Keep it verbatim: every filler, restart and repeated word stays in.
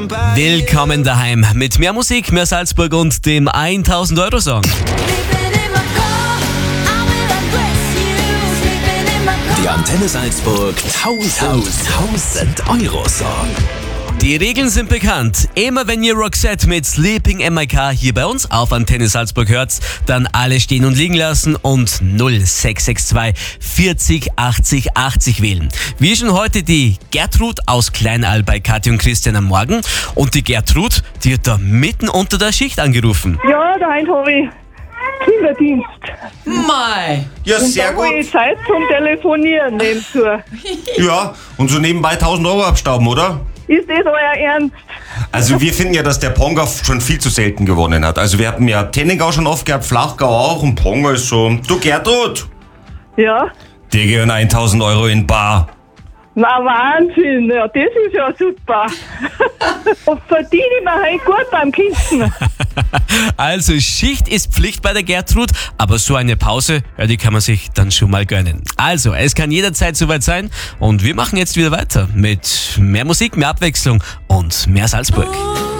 Willkommen daheim mit mehr Musik, mehr Salzburg und dem tausend Euro Song. Der Antenne Salzburg tausend Euro Song. Die Regeln sind bekannt. Immer wenn ihr Roxette mit Sleeping M I K hier bei uns auf Antenne Salzburg hört, dann alle stehen und liegen lassen und null sechs sechs zwei vierzig achtzig achtzig wählen. Wir schon heute die Gertrud aus Kleinal bei Kathi und Christian am Morgen. Und die Gertrud, die hat da mitten unter der Schicht angerufen. Ja, da habe ich Kinderdienst. Mei. Ja, Und sehr da habe gut. ich Zeit zum Telefonieren nebenzu. Ja, und so nebenbei tausend Euro abstauben, oder? Ist das euer Ernst? Also wir finden ja, dass der Ponga schon viel zu selten gewonnen hat. Also wir hatten ja Tenningau schon oft gehabt, Flachgau auch und Ponga ist so... Du Gertrud, Ja. dir gehören tausend Euro in bar. Na Wahnsinn, ja, das ist ja super. Und verdiene ich mir halt gut beim Kissen. Also Schicht ist Pflicht bei der Gertrud, aber so eine Pause, ja, die kann man sich dann schon mal gönnen. Also, es kann jederzeit soweit sein und wir machen jetzt wieder weiter mit mehr Musik, mehr Abwechslung und mehr Salzburg.